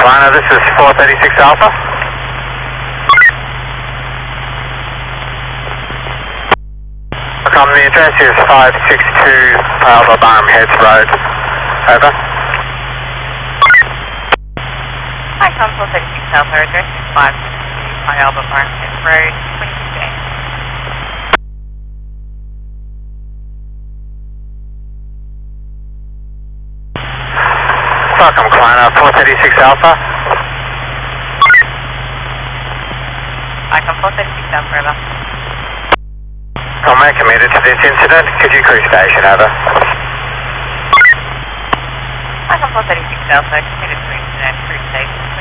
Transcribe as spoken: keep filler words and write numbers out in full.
Kleiner, this is four thirty-six Alpha. Welcome, the address is five six two Alpha Barham Heads Road. Over. Hi, Tom, four thirty-six Alpha, address is five six two Alpha Barham Heads Road, twenty fifteen. Welcome, Kleiner, four thirty-six Alpha. Welcome, four thirty-six Alpha, over. Conway, committed to this incident. Could you crew station, over? Welcome, four thirty-six Alpha, committed to incident, crew station.